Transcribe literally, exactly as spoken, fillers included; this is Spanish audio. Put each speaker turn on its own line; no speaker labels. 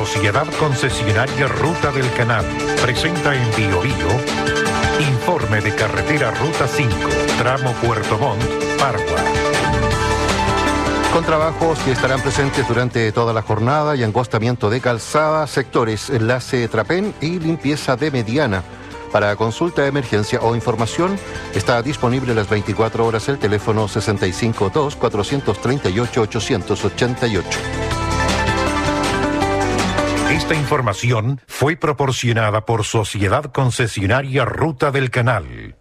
Sociedad Concesionaria Ruta del Canal presenta en Bio Bio informe de carretera Ruta cinco, tramo Puerto Montt, Pargua.
Con trabajos que estarán presentes durante toda la jornada y angostamiento de calzada, sectores enlace Trapén y limpieza de mediana. Para consulta de emergencia o información, está disponible las veinticuatro horas el teléfono sesenta y cinco dos, cuatrocientos treinta y ocho, ochocientos ochenta y ocho.
Esta información fue proporcionada por Sociedad Concesionaria Ruta del Canal.